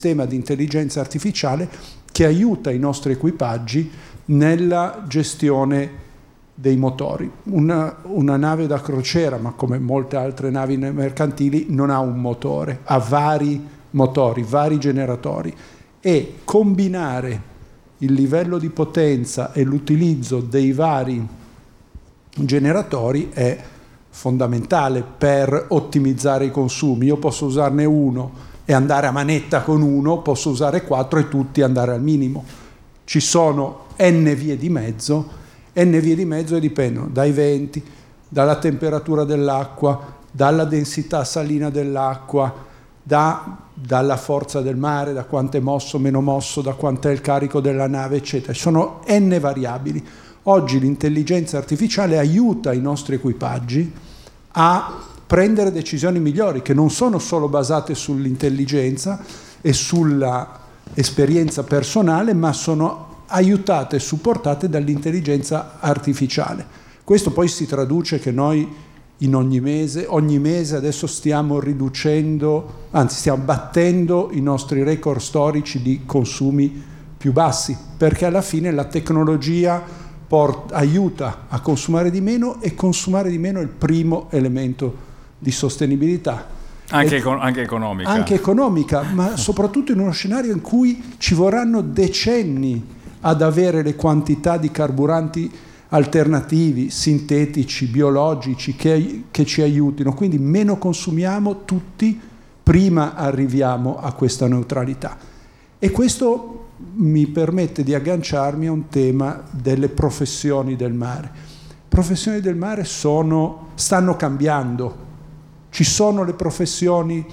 sistema di intelligenza artificiale che aiuta i nostri equipaggi nella gestione dei motori. Una nave da crociera, ma come molte altre navi mercantili, non ha un motore, ha vari motori, vari generatori, e combinare il livello di potenza e l'utilizzo dei vari generatori è fondamentale per ottimizzare i consumi. Io posso usarne uno e andare a manetta con uno, posso usare 4 e tutti andare al minimo. Ci sono n vie di mezzo e dipendono dai venti, dalla temperatura dell'acqua, dalla densità salina dell'acqua, dalla forza del mare, da quanto è mosso, meno mosso, da quanto è il carico della nave, eccetera. Ci sono n variabili. Oggi l'intelligenza artificiale aiuta i nostri equipaggi a prendere decisioni migliori, che non sono solo basate sull'intelligenza e sulla esperienza personale, ma sono aiutate e supportate dall'intelligenza artificiale. Questo poi si traduce che noi ogni mese adesso stiamo riducendo, anzi stiamo battendo i nostri record storici di consumi più bassi, perché alla fine la tecnologia aiuta a consumare di meno, e consumare di meno è il primo elemento di sostenibilità. Anche economica. Anche economica, ma soprattutto in uno scenario in cui ci vorranno decenni ad avere le quantità di carburanti alternativi, sintetici, biologici, che ci aiutino. Quindi meno consumiamo tutti, prima arriviamo a questa neutralità. E questo mi permette di agganciarmi a un tema delle professioni del mare. Professioni del mare stanno cambiando. Ci sono le professioni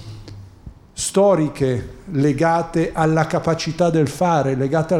storiche legate alla capacità del fare, legate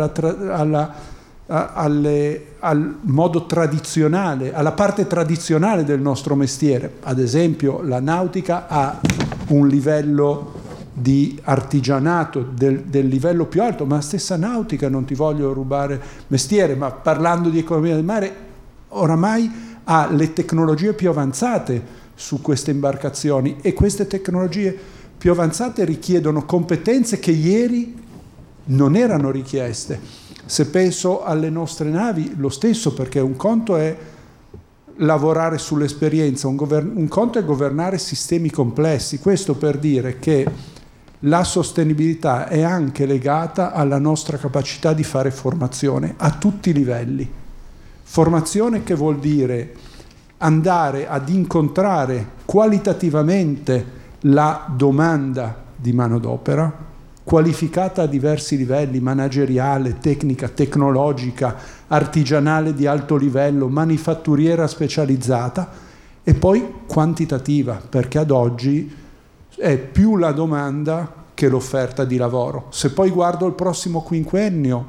al modo tradizionale, alla parte tradizionale del nostro mestiere. Ad esempio, la nautica ha un livello di artigianato del livello più alto, ma la stessa nautica, non ti voglio rubare mestiere, ma parlando di economia del mare, oramai ha le tecnologie più avanzate su queste imbarcazioni, e queste tecnologie più avanzate richiedono competenze che ieri non erano richieste. Se penso alle nostre navi, lo stesso, perché un conto è lavorare sull'esperienza, un conto è governare sistemi complessi. Questo per dire che la sostenibilità è anche legata alla nostra capacità di fare formazione a tutti i livelli. Formazione che vuol dire andare ad incontrare qualitativamente la domanda di manodopera, qualificata a diversi livelli: manageriale, tecnica, tecnologica, artigianale di alto livello, manifatturiera specializzata, e poi quantitativa, perché ad oggi è più la domanda che l'offerta di lavoro. Se poi guardo il prossimo quinquennio,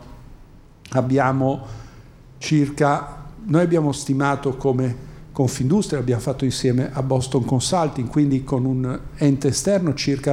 noi abbiamo stimato come Confindustria, abbiamo fatto insieme a Boston Consulting, quindi con un ente esterno, circa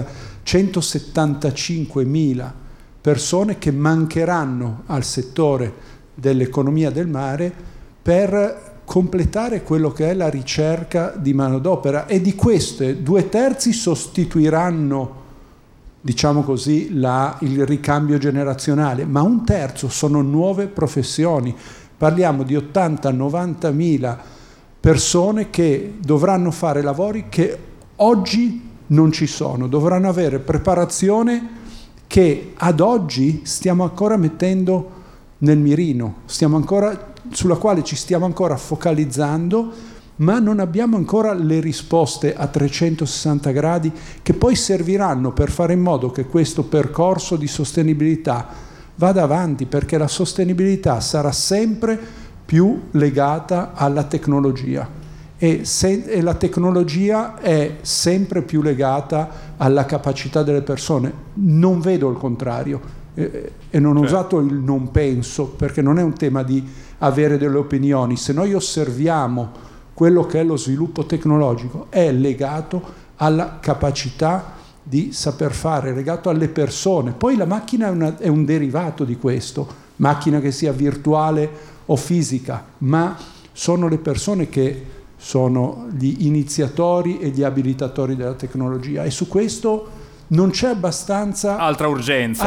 175.000 persone che mancheranno al settore dell'economia del mare per completare quello che è la ricerca di manodopera, e di queste 2/3 sostituiranno, diciamo così, il ricambio generazionale, ma 1/3 sono nuove professioni. Parliamo di 80-90.000 persone che dovranno fare lavori che oggi non ci sono, dovranno avere preparazione che ad oggi stiamo ancora mettendo nel mirino, sulla quale ci stiamo ancora focalizzando, ma non abbiamo ancora le risposte a 360 gradi che poi serviranno per fare in modo che questo percorso di sostenibilità vada avanti, perché la sostenibilità sarà sempre più legata alla tecnologia, e la tecnologia è sempre più legata alla capacità delle persone. Non vedo il contrario, e non ho usato il non penso, perché non è un tema di avere delle opinioni. Se noi osserviamo quello che è lo sviluppo tecnologico, è legato alla capacità di saper fare, legato alle persone. Poi la macchina è un derivato di questo, macchina che sia virtuale o fisica, ma sono le persone che sono gli iniziatori e gli abilitatori della tecnologia, e su questo non c'è abbastanza altra urgenza.